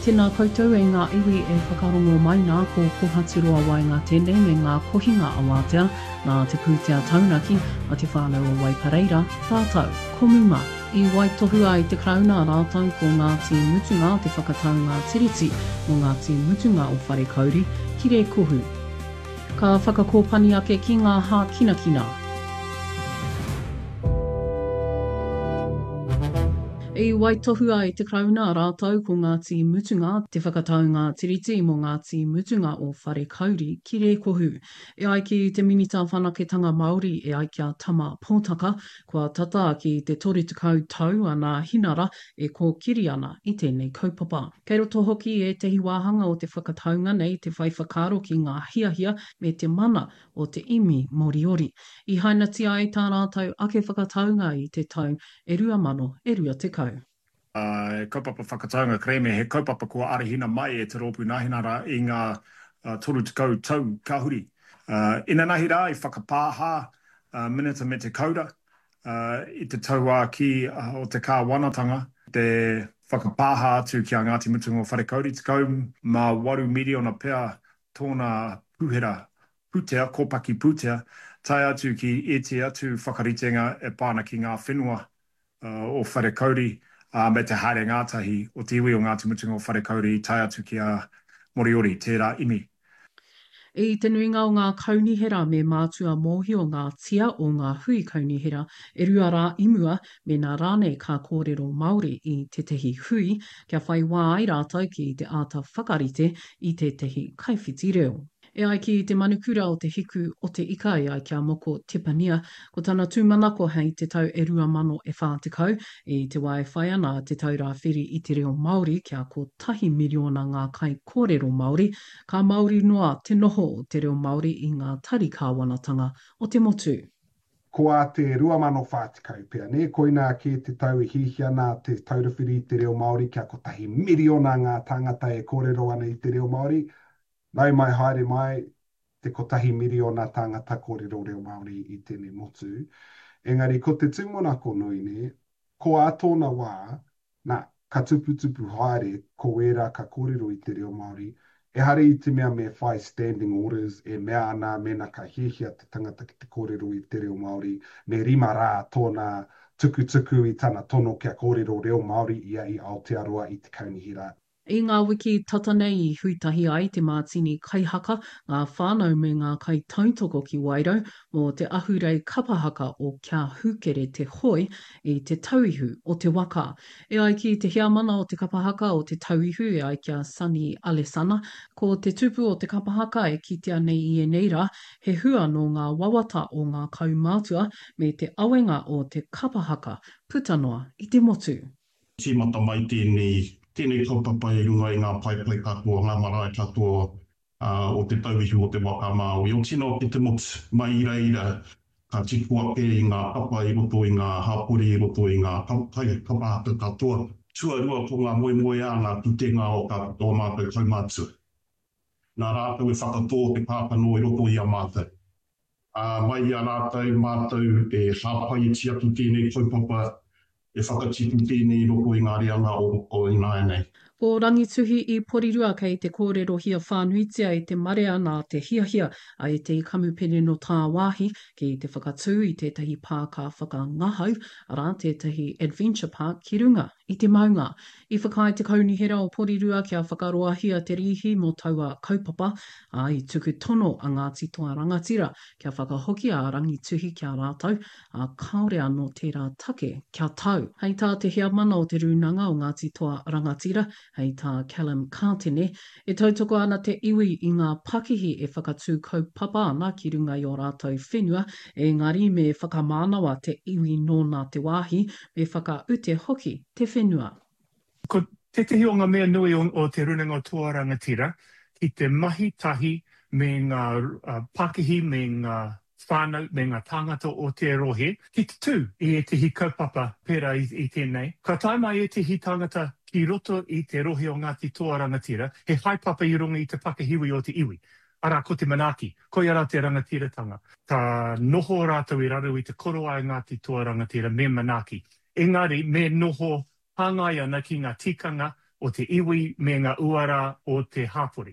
Tēnā koutou e ngā iwi e whakarongo mai nā ko kohatiroa wai ngā tēne me ngā kohinga awatea nā te pūtea taunaki a te whānau o Waipareira, tātou, komuma, I waitohu ai te krauna rātau ko Ngāti Mutunga te whakataunga tiriti o Ngāti Mutunga o Whare Kauri, ki re kohu. Ka whakakōpani ake ki ngā hā kinakina. I waitohu ai te krauna rātau ko Ngāti Mutunga, te whakataunga tiriti mo Ngāti Mutunga o Whare Kauri, ki re kohu. E ai ki te minita whanaketanga Māori e ai kia tama pōtaka, kua tata ki te 30 tau ana hinara e kōkiri ana I tēnei kaupapa. Kei roto hoki e tehi wāhanga o te whakataunga nei te whaiwhakaro ki ngā hiahia me te mana o te imi Moriori. I hainatia ai tā rātau ake whakataunga I te tau e rua mano e rua te kau. Kaupapa whakataunga kreme, he kaupapa kua arihina mai e te rōpū nahinara I ngā 30 tau kahuri. Ina nahi rā I whakapāha minita me te kaura I te taua ki o te kāwanatanga, te whakapāha atu ki a Ngāti Mutunga o Whare Kauri, te kau mā 8 miliona pea tōna puhera putea, kōpaki putea, tai atu ki e te atu whakaritenga e pāna ki ngā whenua o Whare Kauri, me te haere ngātahi o te iwi o Ngāti Mutunga o Whare Kauri, tai atu ki a Moriori, tērā imi. I te nuinga o ngā kaunihera me mātua mōhi o ngā tia o ngā hui kaunihera, e rua rā imua me nā rānei kā kōrero Māori I te tehi hui, kia whai wā ai rātau ki te āta whakarite I te tehi kaiwhiti reo. E ai ki te manukura o te hiku o te ika e ai kia moko Tepania, ko tāna tūmanako hei te tau e rua mano e whātekau, I te wae whai ana te tau rā whiri I te reo Māori kia ko 1 miliona ngā kai kōrero Māori, ka Māori noa te noho o te reo Māori I ngā tari kāwanatanga o te motu. Ko a te rua mano whātekau pia, ne? Koina ki te tau I hihiana te taurawhiri I te reo Māori, kia ko 1 miliona ngā tangata e kōrero ana I te reo Māori, nau mai haere mai te ko 1 miliona tangata kōrero reo Māori I tēnei motu. Engari, ko te tūmonako nui ne, ko a tōna wā, nā, ka tuputupu haere ko era ka kōrero I te reo Māori, e hare I te mea me whai standing orders, e mea ana mena ka hihia te tangata ki te kōrero I te reo Māori, me rima rā tōna tukutuku I tana tono kia kōrero reo Māori ia I Aotearoa I te kaunihira. I ngā wiki tata nei I huitahi ai te mātini kaihaka, ngā whānau me ngā kai tautoko ki Wairau, mō te ahurei kapahaka o kia hukere te hoi I te tauihu o te waka. E ai ki te hiamana o te kapahaka o te tauihu e ai kia Sani Alesana, ko te tupu o te kapahaka e kitea nei I nei rā, he hua no ngā wawata o ngā kaumātua me te awenga o te kapahaka putanoa I te motu. Tīmata mai tēnei kaupapa I runga I ngā paipai katoa, ngā marae katoa o te tauihu o te waka Māori. O tino ki te motu mai ira, ka tiku ake I ngā papa I roto I ngā hapori I roto I ngā kapahaka katoa. Tuarua ko ngā moe a ngā tutenga o katoa mātou kaumātua. Nā rātou e whakatō te pāpano I roto I a mātou. Mai a rātou mātou e hāpai tia ki tēnei kaupapa e whakatipu tēnei roko I ngā reanga o ināia nei. Ko rangituhi I porirua kei te kōrero hia whānuitia I te marea nā te hiahia a e te kamupene no tā wāhi ki te whakatū I tētahi pāka whakangahau arā tētahi adventure park ki runga I te maunga. I whakai te kaunihera o porirua kia whakaroahia te rihi mō taua kaupapa I tuku tono a Ngāti Toa Rangatira kia whakahoki a rangituhi kia rātau a kaore anō tērā take kia tau. Hei tā te hiamana o te runanga o Ngāti Toa Rangatira, hei tā Callum Kātene, e tautoko ana te iwi I ngā pakihi e whakatū kaupapa ana ki runga I o rātou whenua, e ngari me whakamānawa te iwi nō nā te wāhi, me whakaute hoki te whenua. Ko te o ngā mea nui o te runanga o Toa Rangatira, ki te mahi tahi me ngā pakihi, me ngā whānau, me ngā tāngata o te rohe, ki te tū I tehi kaupapa pērā I tēnei. Ka taima I tehi tāngata ki roto I te rohe o Ngāti Toa Rangatira, he haipapa I runga I te pakihiwi o te iwi. Arā, ko te manaki, ko ia rā te rangatiratanga. Ka noho rātou I raru I te koroa I Ngāti Toa Rangatira me manaki. Engari, me noho hāngai ana ki ngā tikanga o te iwi me ngā uara o te hapori.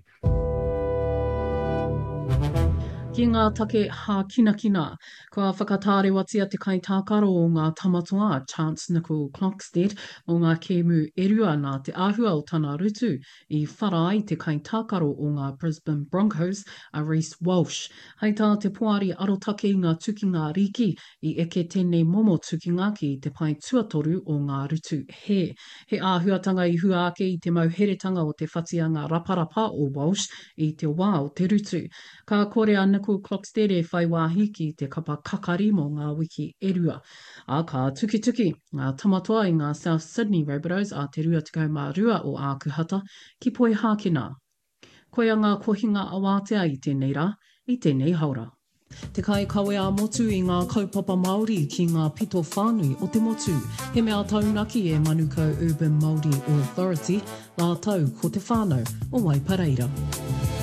Ki ngā take hākinakina, kua whakatāre watia te kaitākaro o ngā tamatoa Chance Nickel Clockstead o ngā kēmu erua nā te āhua o tana rutu I whara ai te kaitākaro o ngā Brisbane Broncos a Reece Walsh. Hei tā te poari arotake I ngā tukinga riki I eke tēnei momo tukinga ki te pai tuatoru o ngā rutu he. He āhuatanga I hua ake I te mauheretanga o te whatianga raparapa o Walsh I te wā o te rutu. Ka kore a Nickel Clockstead e whai wāhi ki te kapa kakari mo ngā wiki erua. A ka tuki ngā tamatoa I ngā South Sydney Rabbitohs a te 22 o ākuhata ki poi hākina. Koia ngā kohinga awātea I tēnei rā, I tēnei haura. Te kai kawe a motu I ngā kaupapa Māori ki ngā pito whānui o te motu. He mea taunaki e Manukau Urban Māori Authority, la tau ko te whānau o Waipareira.